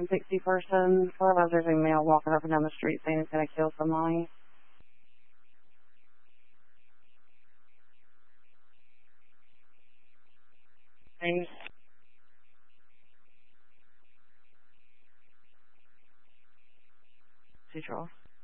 61st and 4 there's a male walking up and down the street saying he's going to kill somebody. Thanks. See, Charles.